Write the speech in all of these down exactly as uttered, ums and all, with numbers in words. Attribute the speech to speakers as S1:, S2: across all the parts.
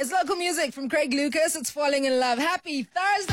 S1: It's local music from Craig Lucas. It's Falling in Love. Happy Thursday!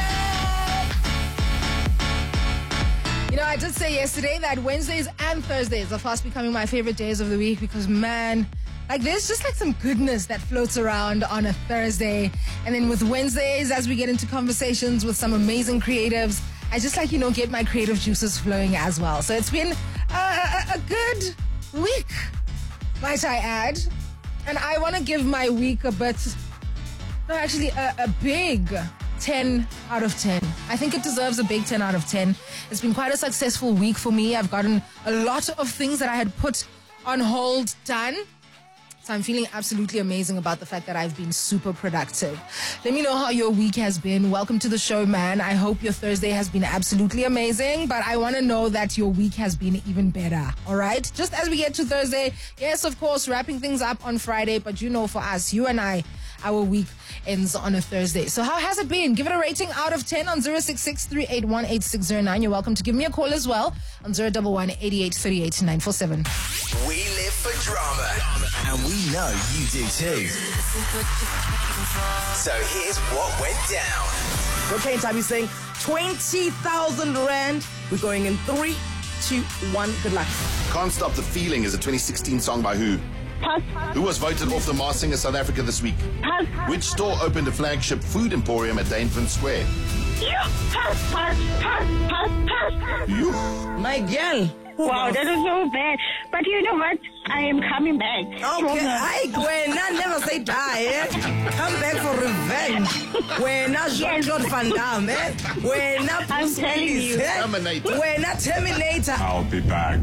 S1: You know, I did say yesterday that Wednesdays and Thursdays are fast becoming my favorite days of the week because, man, like there's just like some goodness that floats around on a Thursday. And then with Wednesdays, as we get into conversations with some amazing creatives, I just like, you know, get my creative juices flowing as well. So it's been a, a, a good week, might I add. And I want to give my week a bit, no, actually a, a big ten out of ten. I think it deserves a big ten out of ten. It's been quite a successful week for me. I've gotten a lot of things that I had put on hold done. So I'm feeling absolutely amazing about the fact that I've been super productive. Let me know how your week has been. Welcome to the show, man. I hope your Thursday has been absolutely amazing, but I want to know that your week has been even better, all right? Just as we get to Thursday, yes, of course, wrapping things up on Friday, but you know, for us, you and I, our week ends on a Thursday. So how has it been? Give it a rating out of ten on zero six six, three eight one, eight six zero nine. You're welcome to give me a call as well on zero one one, eight eight three eight, nine four seven.
S2: We live for drama, and we know you do too. So here's what went down.
S3: Okay, Tabby's saying twenty thousand rand. We're going in three, two, one. Good luck.
S4: Can't Stop the Feeling is a twenty sixteen song by who?
S5: Pass.
S4: Who was voted off the Masked Singer South Africa this week?
S5: Pass.
S4: Which store opened a flagship food emporium at Dainfern Square?
S5: You. Pass, pass, pass, pass, pass.
S4: You?
S3: My girl.
S5: Wow, that is so bad. But you know what? I am coming back.
S3: Okay,
S5: Stronger.
S3: I when I never say die, eh? Come back for revenge. When I Jean-Claude Van Damme, eh? When I
S5: I'm telling you.
S4: Terminator.
S3: When I Terminator.
S6: I'll be back.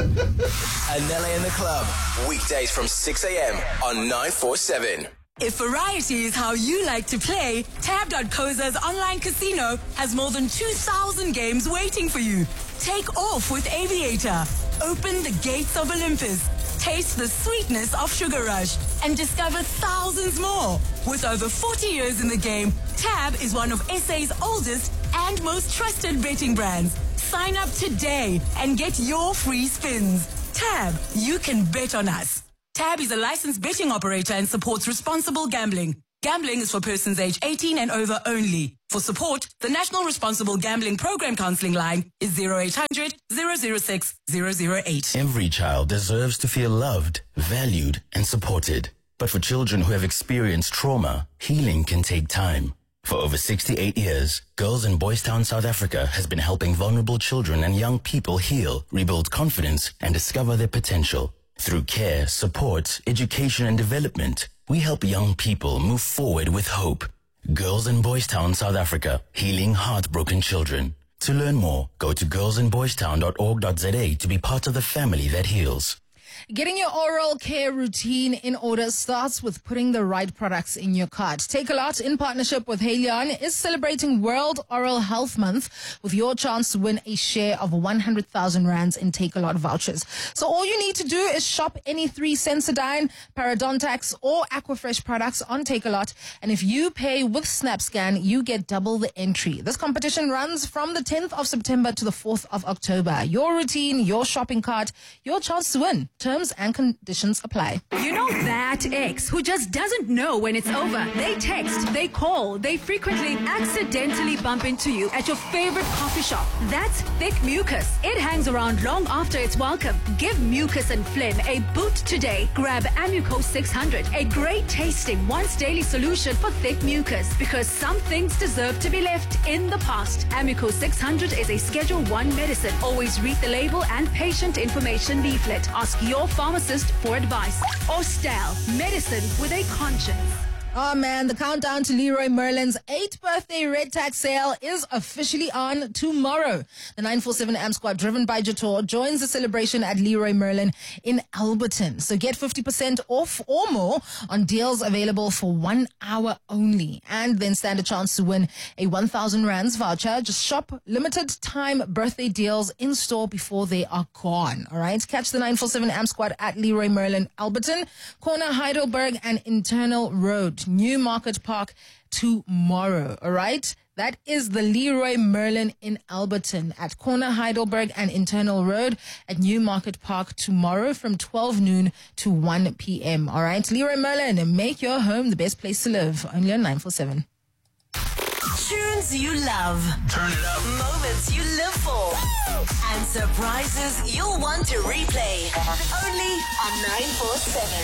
S2: Anela in the Club, weekdays from six a.m. on nine four seven.
S7: If variety is how you like to play, tab dot co za's online casino has more than two thousand games waiting for you. Take off with Aviator. Open the gates of Olympus. Taste the sweetness of Sugar Rush and discover thousands more. With over forty years in the game, Tab is one of S A's oldest and most trusted betting brands. Sign up today and get your free spins. Tab, you can bet on us. Tab is a licensed betting operator and supports responsible gambling. Gambling is for persons age eighteen and over only. For support, the National Responsible Gambling Program Counseling line is zero eight hundred, zero zero six, zero zero eight.
S8: Every child deserves to feel loved, valued, and supported. But for children who have experienced trauma, healing can take time. For over sixty-eight years, Girls in Boys Town, South Africa has been helping vulnerable children and young people heal, rebuild confidence, and discover their potential. Through care, support, education, and development, we help young people move forward with hope. Girls in Boys Town, South Africa, healing heartbroken children. To learn more, go to girls in boys town dot org dot za to be part of the family that heals.
S1: Getting your oral care routine in order starts with putting the right products in your cart. Takealot, in partnership with Haleon, is celebrating World Oral Health Month with your chance to win a share of one hundred thousand rands in Takealot vouchers. So all you need to do is shop any three Sensodyne, Parodontax, or Aquafresh products on Takealot. And if you pay with SnapScan, you get double the entry. This competition runs from the tenth of September to the fourth of October. Your routine, your shopping cart, your chance to win. Terms and conditions apply.
S9: You know that ex who just doesn't know when it's over. They text, they call, they frequently accidentally bump into you at your favorite coffee shop. That's thick mucus. It hangs around long after it's welcome. Give mucus and phlegm a boot today. Grab Amuco six hundred, a great tasting once daily solution for thick mucus, because some things deserve to be left in the past. Amuco six hundred is a Schedule one medicine. Always read the label and patient information leaflet. Ask your pharmacist for advice. Ostal, medicine with a conscience.
S1: Oh man, the countdown to Leroy Merlin's eighth birthday red tax sale is officially on tomorrow. The nine four seven A M Squad, driven by Jator, joins the celebration at Leroy Merlin in Alberton. So get fifty percent off or more on deals available for one hour only. And then stand a chance to win a one thousand rands voucher. Just shop limited time birthday deals in store before they are gone. All right. Catch the nine four seven A M Squad at Leroy Merlin, Alberton, corner Heidelberg and Internal Road, New Market Park tomorrow. All right. That is the Leroy Merlin in Alberton at corner Heidelberg and Internal Road at Newmarket Park tomorrow from twelve noon to one p.m. All right, Leroy Merlin, make your home the best place to live. Only on nine four seven.
S7: Tunes you love.
S2: Turn it up.
S7: Moments you live for. And surprises you'll want to replay. Only on nine four seven.